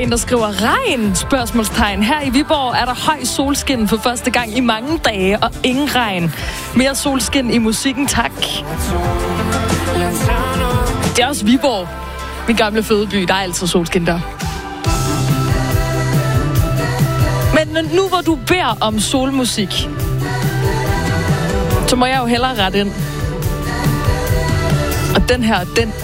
en, der skriver regn, spørgsmålstegn. Her i Viborg er der høj solskin for første gang i mange dage, og ingen regn. Mere solskin i musikken, tak. Det er også Viborg, min gamle fødeby. Der er altid solskin der. Men nu hvor du beder om solmusik, så må jeg jo hellere rette ind. Og den her, den